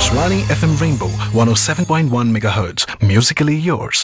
Akashvani FM Rainbow 107.1 MHz. Musically yours.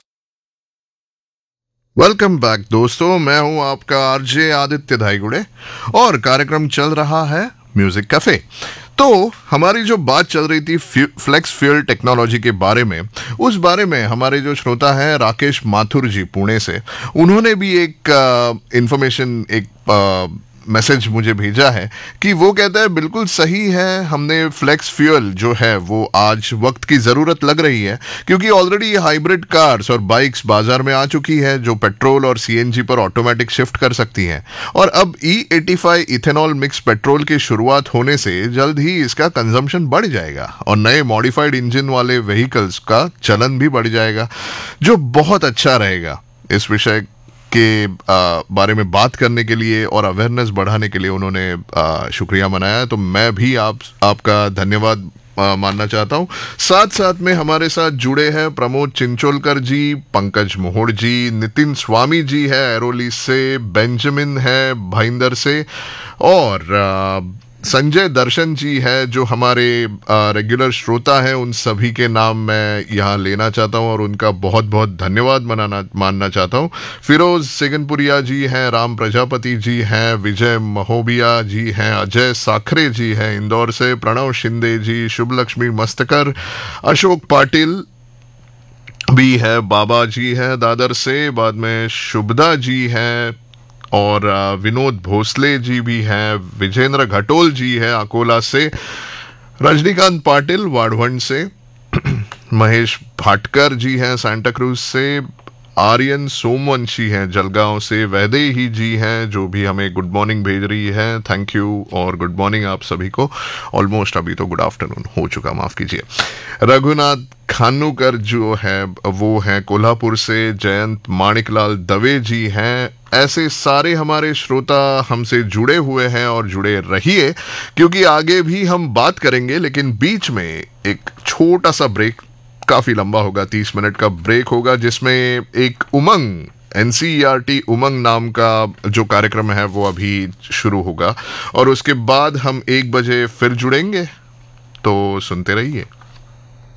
Welcome back दोस्तों, मैं हूं आपका आरजे आदित्य धाईगुड़े और कार्यक्रम चल रहा है म्यूजिक कैफे। तो हमारी जो बात चल रही थी फ्लेक्स फ्यूल टेक्नोलॉजी के बारे में, उस बारे में हमारे जो श्रोता हैं राकेश माथुर जी पुणे से, उन्होंने भी एक इंफॉर्मेशन, एक मैसेज मुझे भेजा है कि वो कहता है बिल्कुल सही है, हमने फ्लेक्स फ्यूल जो है वो आज वक्त की ज़रूरत लग रही है, क्योंकि ऑलरेडी हाइब्रिड कार्स और बाइक्स बाजार में आ चुकी है जो पेट्रोल और सीएनजी पर ऑटोमेटिक शिफ्ट कर सकती हैं। और अब E85 इथेनॉल मिक्स पेट्रोल की शुरुआत होने से जल्द ही इसका कंजम्पशन बढ़ जाएगा और नए मॉडिफाइड इंजन वाले व्हीकल्स का चलन भी बढ़ जाएगा, जो बहुत अच्छा रहेगा। इस विषय के बारे में बात करने के लिए और अवेयरनेस बढ़ाने के लिए उन्होंने शुक्रिया मनाया, तो मैं भी आपका धन्यवाद मानना चाहता हूं। साथ साथ में हमारे साथ जुड़े हैं प्रमोद चिंचोलकर जी, पंकज मोहोड़ जी, नितिन स्वामी जी है एरोली से, बेंजामिन है भाईंदर से, और संजय दर्शन जी है जो हमारे रेगुलर श्रोता हैं। उन सभी के नाम मैं यहाँ लेना चाहता हूँ और उनका बहुत बहुत धन्यवाद मानना चाहता हूँ। फिरोज सिगनपुरिया जी हैं, राम प्रजापति जी हैं, विजय महोबिया जी हैं, अजय साखरे जी हैं इंदौर से, प्रणव शिंदे जी, शुभ लक्ष्मी मस्तकर, अशोक पाटिल भी है, बाबा जी है दादर से, बाद में शुभदा जी हैं, और विनोद भोसले जी भी हैं, विजेंद्र घटोल जी है अकोला से, रजनीकांत पाटिल वाढ़वंड से, महेश भाटकर जी हैं सांता क्रूज से, आर्यन सोमवंशी हैं जलगांव से, वैदेही जी हैं जो भी हमें गुड मॉर्निंग भेज रही है, थैंक यू और गुड मॉर्निंग आप सभी को। ऑलमोस्ट अभी तो गुड आफ्टरनून हो चुका, माफ कीजिए। रघुनाथ खानूकर जो है वो हैं कोल्हापुर से, जयंत माणिकलाल दवे जी हैं। ऐसे सारे हमारे श्रोता हमसे जुड़े हुए हैं और जुड़े रहिए, क्योंकि आगे भी हम बात करेंगे, लेकिन बीच में एक छोटा सा ब्रेक, काफी लंबा होगा, 30 मिनट का ब्रेक होगा, जिसमें एक उमंग NCERT उमंग नाम का जो कार्यक्रम है वो अभी शुरू होगा, और उसके बाद हम 1 बजे फिर जुड़ेंगे, तो सुनते रहिए।